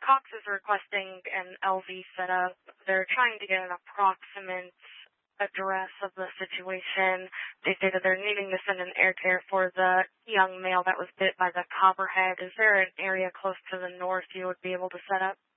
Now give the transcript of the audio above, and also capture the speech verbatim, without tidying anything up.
Cox is requesting an L V set up. They're trying to get an approximate address of the situation. They say that they're needing to send an air care for the young male that was bit by the copperhead. Is there an area close to the north you would be able to set up?